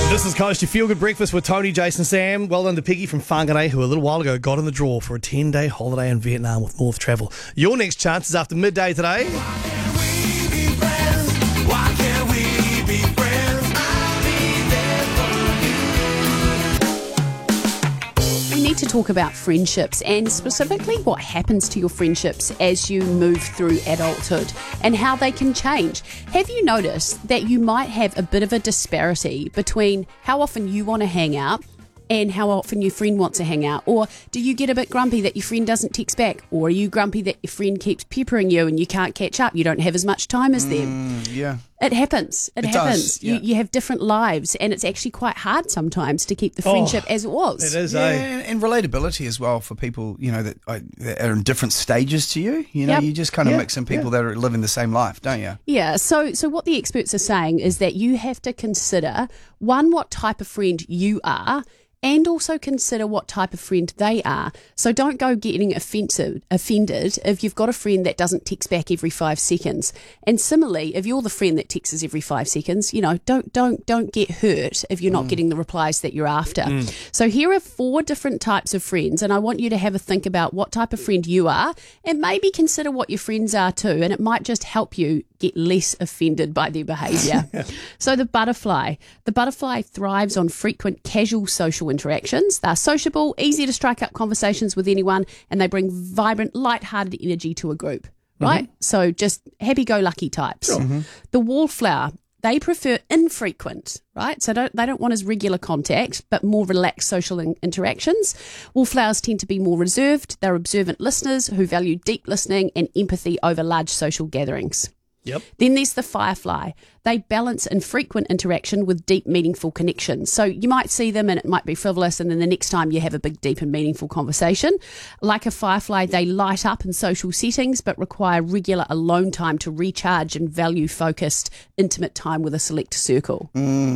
This is Coast, your feel-good breakfast with Tony, Jason, Sam. Well done to Piggy from Whangarei, who a little while ago got in the draw for a 10-day holiday in Vietnam with North Travel. Your next chance is after midday today. We need to talk about friendships and specifically what happens to your friendships as you move through adulthood and how they can change. Have you noticed that you might have a bit of a disparity between how often you want to hang out and how often your friend wants to hang out? Or do you get a bit grumpy that your friend doesn't text back? Or are you grumpy that your friend keeps peppering you and you can't catch up? You don't have as much time as them. Yeah. It happens. It happens. Does, yeah. You have different lives, and it's actually quite hard sometimes to keep the friendship as it was. It is, Yeah, and relatability as well for people, that are in different stages to you. Yep. You just kind of mix in people that are living the same life, don't you? Yeah, so what the experts are saying is that you have to consider, one, what type of friend you are, and also consider what type of friend they are. So don't go getting offended if you've got a friend that doesn't text back every 5 seconds. And similarly, if you're the friend that texts every 5 seconds, don't get hurt if you're not getting the replies that you're after. So here are 4 different types of friends, and I want you to have a think about what type of friend you are, and maybe consider what your friends are too, and it might just help you get less offended by their behaviour. So the butterfly thrives on frequent casual social interactions. They're sociable, easy to strike up conversations with anyone, and they bring vibrant, light-hearted energy to a group, right? So just happy-go-lucky types. The wallflower, they prefer infrequent, right? So they don't want as regular contact, but more relaxed social interactions. Wallflowers tend to be more reserved. They're observant listeners who value deep listening and empathy over large social gatherings. Yep. Then there's the firefly. They balance infrequent interaction with deep, meaningful connections. So you might see them and it might be frivolous, and then the next time you have a big, deep and meaningful conversation. Like a firefly, they light up in social settings but require regular alone time to recharge and value focused, intimate time with a select circle.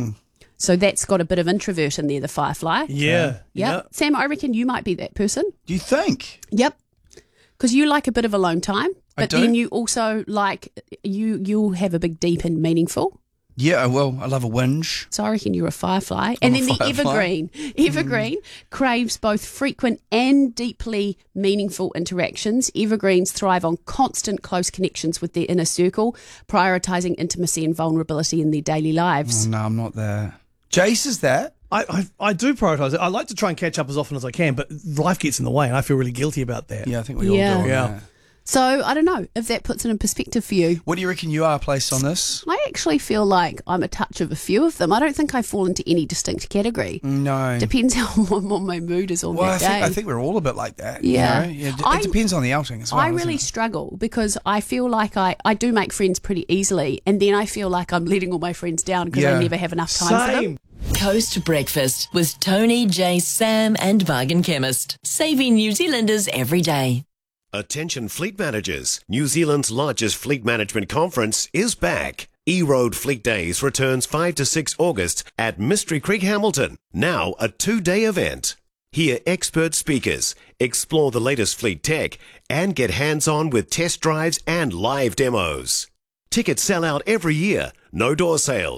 So that's got a bit of introvert in there, the firefly. Yeah. Yep. Sam, I reckon you might be that person. Do you think? Yep. Because you like a bit of alone time. But do. then you also like, you'll have a big, deep and meaningful. Yeah, well, I love a whinge. So I reckon you're a firefly. And then the evergreen craves both frequent and deeply meaningful interactions. Evergreens thrive on constant close connections with their inner circle, prioritising intimacy and vulnerability in their daily lives. Oh, no, I'm not there. Jace is that. I do prioritise it. I like to try and catch up as often as I can, but life gets in the way, and I feel really guilty about that. Yeah, I think we all do. Yeah. So I don't know if that puts it in perspective for you. What do you reckon you are placed on this? I actually feel like I'm a touch of a few of them. I don't think I fall into any distinct category. No. Depends how my mood is on that day. I think we're all a bit like that. Yeah. It depends on the outing as well. I really struggle because I feel like I do make friends pretty easily, and then I feel like I'm letting all my friends down because I never have enough time for them. Coast Breakfast with Tony, Jay, Sam and Bargain Chemist. Saving New Zealanders every day. Attention fleet managers. New Zealand's largest fleet management conference is back. E-Road Fleet Days returns 5 to 6 August at Mystery Creek, Hamilton. Now a 2-day event. Hear expert speakers, explore the latest fleet tech, and get hands-on with test drives and live demos. Tickets sell out every year. No door sales.